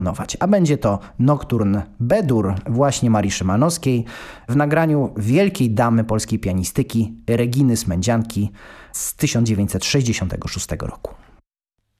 zakomponować. A będzie to Nocturn B-dur właśnie Marii Szymanowskiej w nagraniu wielkiej damy polskiej pianistyki Reginy Smędzianki z 1966 roku.